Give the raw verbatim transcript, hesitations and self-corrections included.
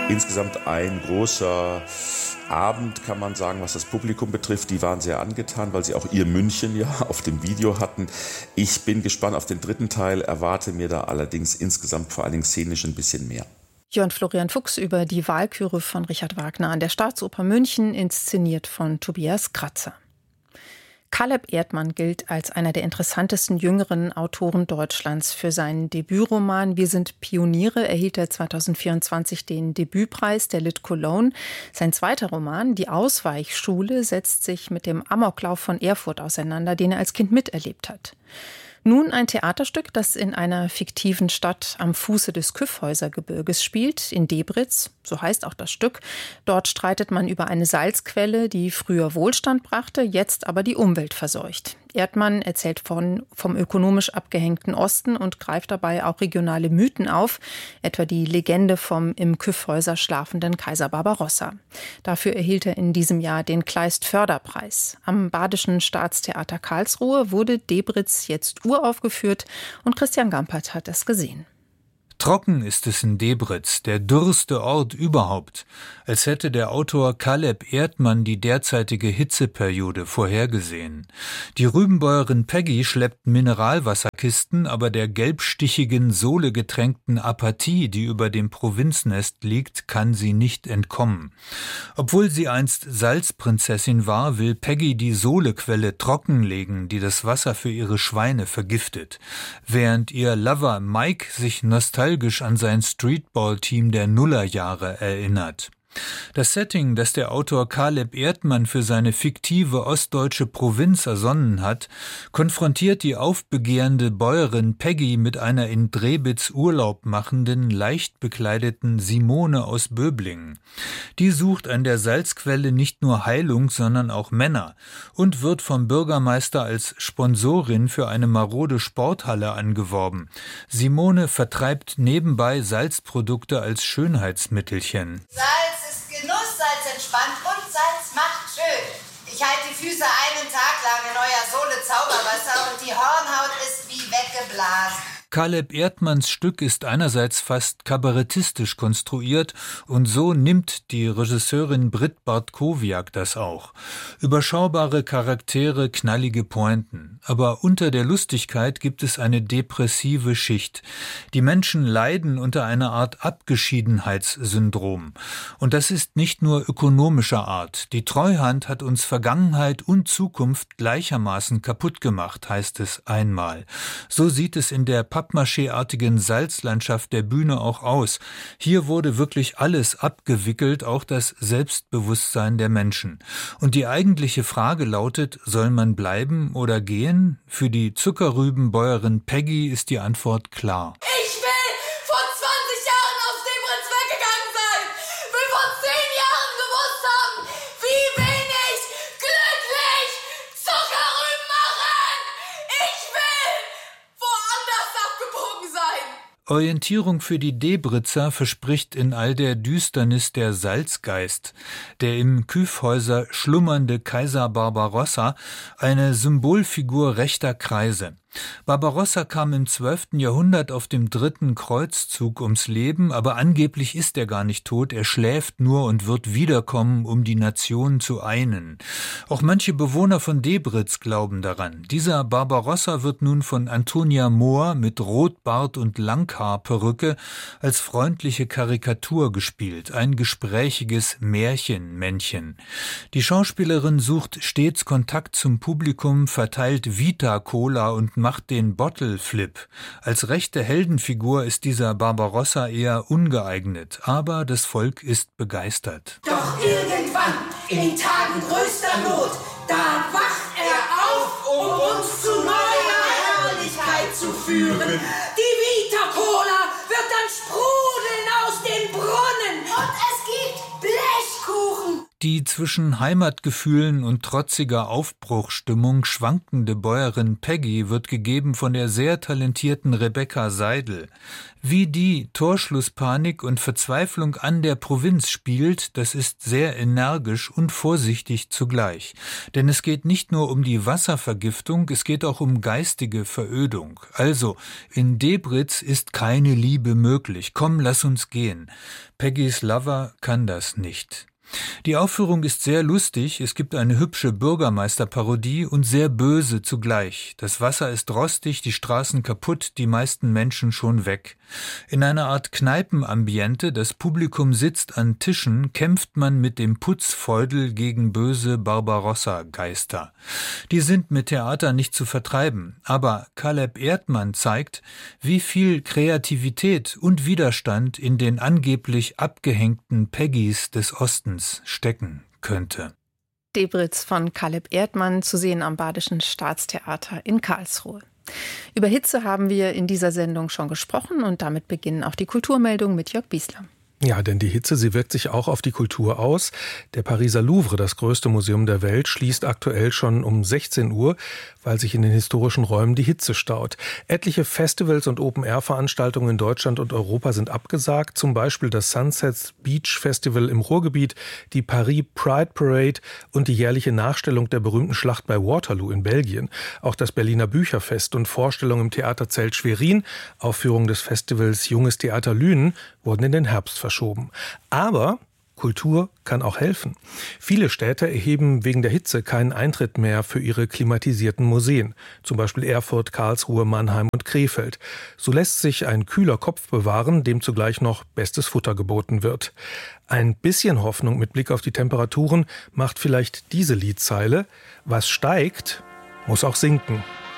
insgesamt ein großer Abend, kann man sagen, was das Publikum betrifft. Die waren sehr angetan, weil sie auch ihr München ja auf dem Video hatten. Ich bin gespannt auf den dritten Teil, erwarte mir da allerdings insgesamt vor allen Dingen szenisch ein bisschen mehr. Jörn Florian Fuchs über die Walküre von Richard Wagner an der Staatsoper München, inszeniert von Tobias Kratzer. Caleb Erdmann gilt als einer der interessantesten jüngeren Autoren Deutschlands. Für seinen Debütroman Wir sind Pioniere erhielt er zweitausendvierundzwanzig den Debütpreis der Lit Cologne. Sein zweiter Roman, Die Ausweichschule, setzt sich mit dem Amoklauf von Erfurt auseinander, den er als Kind miterlebt hat. Nun ein Theaterstück, das in einer fiktiven Stadt am Fuße des Kyffhäusergebirges spielt, in Debritz, so heißt auch das Stück. Dort streitet man über eine Salzquelle, die früher Wohlstand brachte, jetzt aber die Umwelt verseucht. Erdmann erzählt von, vom ökonomisch abgehängten Osten und greift dabei auch regionale Mythen auf, etwa die Legende vom im Kyffhäuser schlafenden Kaiser Barbarossa. Dafür erhielt er in diesem Jahr den Kleist-Förderpreis. Am Badischen Staatstheater Karlsruhe wurde Debritz jetzt uraufgeführt und Christian Gampert hat es gesehen. Trocken ist es in Debritz, der dürrste Ort überhaupt, als hätte der Autor Caleb Erdmann die derzeitige Hitzeperiode vorhergesehen. Die Rübenbäuerin Peggy schleppt Mineralwasserkisten, aber der gelbstichigen, sohlegetränkten Apathie, die über dem Provinznest liegt, kann sie nicht entkommen. Obwohl sie einst Salzprinzessin war, will Peggy die Sohlequelle trockenlegen, die das Wasser für ihre Schweine vergiftet. Während ihr Lover Mike sich nostalgisch an sein Streetball-Team der Nullerjahre erinnert. Das Setting, das der Autor Caleb Erdmann für seine fiktive ostdeutsche Provinz ersonnen hat, konfrontiert die aufbegehrende Bäuerin Peggy mit einer in Drebitz Urlaub machenden, leicht bekleideten Simone aus Böblingen. Die sucht an der Salzquelle nicht nur Heilung, sondern auch Männer und wird vom Bürgermeister als Sponsorin für eine marode Sporthalle angeworben. Simone vertreibt nebenbei Salzprodukte als Schönheitsmittelchen. Salz ist Genuss, Salz entspannt und Salz macht schön. Ich halte die Füße einen Tag lang in eurer Sohle Zauberwasser und die Hornhaut ist wie weggeblasen. Caleb Erdmanns Stück ist einerseits fast kabarettistisch konstruiert und so nimmt die Regisseurin Britt Bartkowiak das auch. Überschaubare Charaktere, knallige Pointen. Aber unter der Lustigkeit gibt es eine depressive Schicht. Die Menschen leiden unter einer Art Abgeschiedenheitssyndrom. Und das ist nicht nur ökonomischer Art. Die Treuhand hat uns Vergangenheit und Zukunft gleichermaßen kaputt gemacht, heißt es einmal. So sieht es in der Pappmaché-artigen Salzlandschaft der Bühne auch aus. Hier wurde wirklich alles abgewickelt, auch das Selbstbewusstsein der Menschen. Und die eigentliche Frage lautet, soll man bleiben oder gehen? Für die Zuckerrübenbäuerin Peggy ist die Antwort klar. Ich will vor zwanzig Jahren aus Debritz weggegangen sein. Will vor zehn Jahren gewusst haben, wie wenig glücklich Zuckerrüben machen. Ich will woanders abgebogen sein. Orientierung für die Debritzer verspricht in all der Düsternis der Salzgeist, der im Kyffhäuser schlummernde Kaiser Barbarossa, eine Symbolfigur rechter Kreise. Barbarossa kam im zwölften Jahrhundert auf dem dritten Kreuzzug ums Leben, aber angeblich ist er gar nicht tot, er schläft nur und wird wiederkommen, um die Nation zu einen. Auch manche Bewohner von Debritz glauben daran. Dieser Barbarossa wird nun von Antonia Mohr mit Rotbart und Langhaarperücke als freundliche Karikatur gespielt, ein gesprächiges Märchenmännchen. Die Schauspielerin sucht stets Kontakt zum Publikum, verteilt Vita-Cola und macht den Bottle Flip. Als rechte Heldenfigur ist dieser Barbarossa eher ungeeignet, aber das Volk ist begeistert. Doch irgendwann, in den Tagen größter Not, da wacht er auf, um uns zu neuer Herrlichkeit zu führen. Die Vita Cola wird dann sprudeln aus den Brunnen. Und es gibt Blechkuchen. Die zwischen Heimatgefühlen und trotziger Aufbruchsstimmung schwankende Bäuerin Peggy wird gegeben von der sehr talentierten Rebecca Seidel. Wie die Torschlusspanik und Verzweiflung an der Provinz spielt, das ist sehr energisch und vorsichtig zugleich. Denn es geht nicht nur um die Wasservergiftung, es geht auch um geistige Verödung. Also, in Debritz ist keine Liebe möglich. Komm, lass uns gehen. Peggys Lover kann das nicht. Die Aufführung ist sehr lustig, es gibt eine hübsche Bürgermeisterparodie und sehr böse zugleich. Das Wasser ist rostig, die Straßen kaputt, die meisten Menschen schon weg. In einer Art Kneipenambiente, das Publikum sitzt an Tischen, kämpft man mit dem Putzfeudel gegen böse Barbarossa-Geister. Die sind mit Theater nicht zu vertreiben, aber Caleb Erdmann zeigt, wie viel Kreativität und Widerstand in den angeblich abgehängten Peggys des Ostens stecken könnte. Debritz von Caleb Erdmann, zu sehen am Badischen Staatstheater in Karlsruhe. Über Hitze haben wir in dieser Sendung schon gesprochen und damit beginnen auch die Kulturmeldungen mit Jörg Biesler. Ja, denn die Hitze, sie wirkt sich auch auf die Kultur aus. Der Pariser Louvre, das größte Museum der Welt, schließt aktuell schon um sechzehn Uhr, weil sich in den historischen Räumen die Hitze staut. Etliche Festivals und Open-Air-Veranstaltungen in Deutschland und Europa sind abgesagt, zum Beispiel das Sunsets Beach Festival im Ruhrgebiet, die Paris Pride Parade und die jährliche Nachstellung der berühmten Schlacht bei Waterloo in Belgien. Auch das Berliner Bücherfest und Vorstellungen im Theaterzelt Schwerin, Aufführung des Festivals Junges Theater Lünen, wurden in den Herbst verschoben. Aber Kultur kann auch helfen. Viele Städte erheben wegen der Hitze keinen Eintritt mehr für ihre klimatisierten Museen. Zum Beispiel Erfurt, Karlsruhe, Mannheim und Krefeld. So lässt sich ein kühler Kopf bewahren, dem zugleich noch bestes Futter geboten wird. Ein bisschen Hoffnung mit Blick auf die Temperaturen macht vielleicht diese Liedzeile: Was steigt, muss auch sinken.